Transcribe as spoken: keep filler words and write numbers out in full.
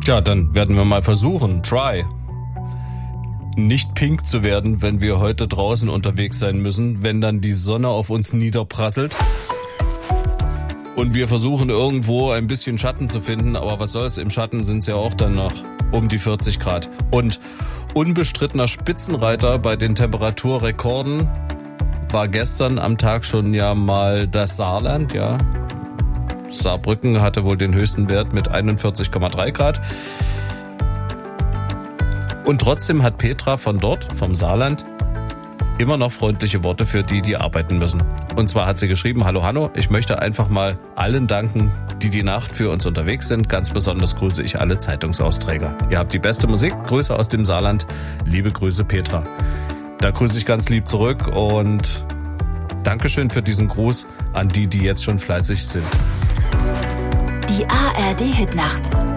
Ja, dann werden wir mal versuchen, try, nicht pink zu werden, wenn wir heute draußen unterwegs sein müssen, wenn dann die Sonne auf uns niederprasselt. Und wir versuchen irgendwo ein bisschen Schatten zu finden, aber was soll's, im Schatten sind es ja auch dann noch um die vierzig Grad. Und unbestrittener Spitzenreiter bei den Temperaturrekorden war gestern am Tag schon ja mal das Saarland, ja. Saarbrücken hatte wohl den höchsten Wert mit einundvierzig Komma drei Grad. Und trotzdem hat Petra von dort, vom Saarland, immer noch freundliche Worte für die, die arbeiten müssen. Und zwar hat sie geschrieben, hallo Hanno, ich möchte einfach mal allen danken, die die Nacht für uns unterwegs sind. Ganz besonders grüße ich alle Zeitungsausträger. Ihr habt die beste Musik. Grüße aus dem Saarland. Liebe Grüße, Petra. Da grüße ich ganz lieb zurück und Dankeschön für diesen Gruß an die, die jetzt schon fleißig sind. Die A R D-Hitnacht.